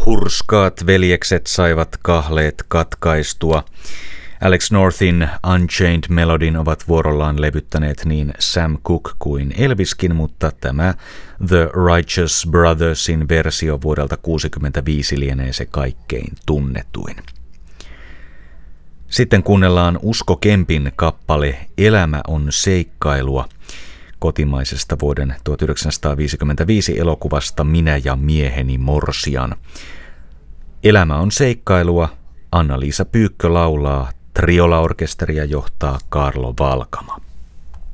Hurskaat veljekset saivat kahleet katkaistua. Alex Northin Unchained Melodyn ovat vuorollaan levyttäneet niin Sam Cooke kuin Elviskin, mutta tämä The Righteous Brothersin versio vuodelta 1965 lienee se kaikkein tunnetuin. Sitten kuunnellaan Usko Kempin kappale Elämä on seikkailua kotimaisesta vuoden 1955 elokuvasta Minä ja mieheni Morsian. Elämä on seikkailua, Anna-Liisa Pyykkö laulaa, Triolaorkesteria johtaa Kaarlo Valkama.